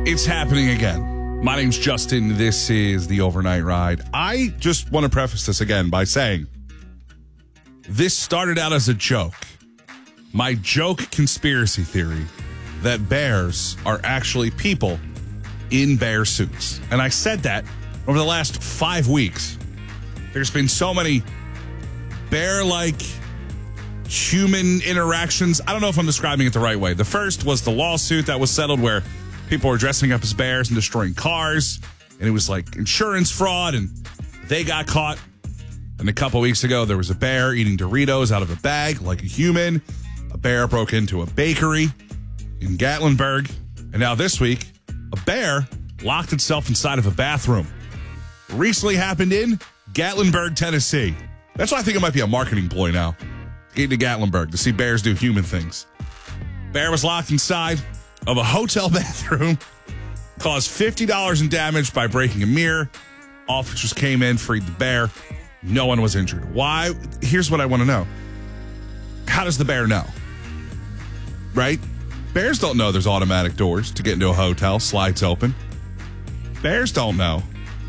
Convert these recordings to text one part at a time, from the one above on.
It's happening again. My name's Justin. This is the Overnight Ride. I just want to preface this again by saying this started out as a joke. My joke conspiracy theory that bears are actually people in bear suits. And I said that over the last 5 weeks. There's been so many bear-like human interactions. I don't know if I'm describing it the right way. The first was the lawsuit that was settled where people were dressing up as bears and destroying cars. And it was like insurance fraud, and they got caught. And a couple weeks ago, there was a bear eating Doritos out of a bag like a human. A bear broke into a bakery in Gatlinburg. And now this week, a bear locked itself inside of a bathroom. Recently happened in Gatlinburg, Tennessee. That's why I think it might be a marketing ploy now. Get to Gatlinburg to see bears do human things. Bear was locked inside of a hotel bathroom, caused $50 in damage by breaking a mirror. Officers came in, freed the bear. No one was injured. Why? Here's what I want to know. How does the bear know? Right? Bears don't know there's automatic doors to get into a hotel, slides open. Bears don't know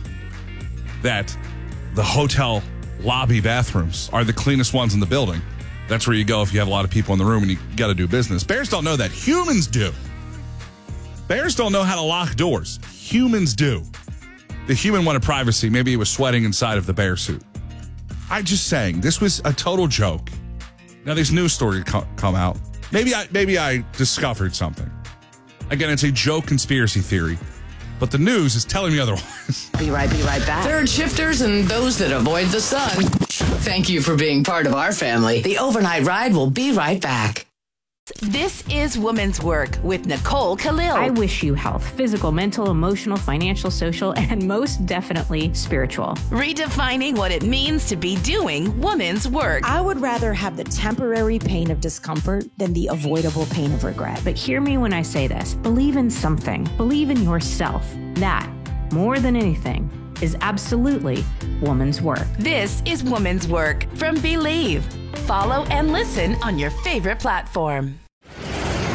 that the hotel lobby bathrooms are the cleanest ones in the building. That's where you go if you have a lot of people in the room and you got to do business. Bears don't know that. Humans do. Bears don't know how to lock doors. Humans do. The human wanted privacy. Maybe he was sweating inside of the bear suit. I'm just saying, this was a total joke. Now, these news stories come out. Maybe I discovered something. Again, it's a joke conspiracy theory, but the news is telling me otherwise. Be right back. Third shifters and those that avoid the sun. Thank you for being part of our family. The Overnight Ride will be right back. This is Woman's Work with Nicole Khalil. I wish you health, physical, mental, emotional, financial, social, and most definitely spiritual. Redefining what it means to be doing woman's work. I would rather have the temporary pain of discomfort than the avoidable pain of regret. But hear me when I say this. Believe in something. Believe in yourself. That, more than anything, is absolutely woman's work. This is Woman's Work from Believe. Follow and listen on your favorite platform.